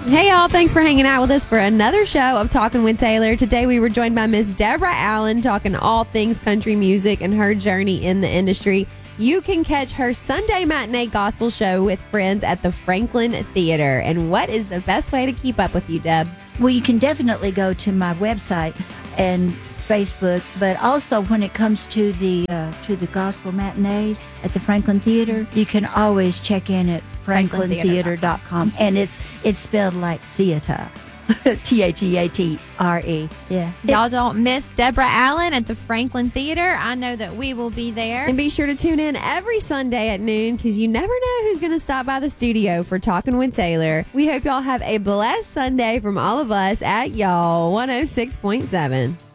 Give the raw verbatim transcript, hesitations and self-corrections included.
Hey, y'all. Thanks for hanging out with us for another show of Talking with Taylor. Today, we were joined by Miss Deborah Allen talking all things country music and her journey in the industry. You can catch her Sunday matinee gospel show with friends at the Franklin Theater. And what is the best way to keep up with you, Deb? Well, you can definitely go to my website and Facebook, but also when it comes to the uh, to the gospel matinees at the Franklin Theater, you can always check in at franklin theater dot com, and it's it's spelled like theater, T H E A T R E. Yeah, y'all don't miss Deborah Allen at the Franklin Theater. I know that we will be there, and be sure to tune in every Sunday at noon because you never know who's going to stop by the studio for Talking with Taylor. We hope y'all have a blessed Sunday from all of us at y'all one oh six point seven.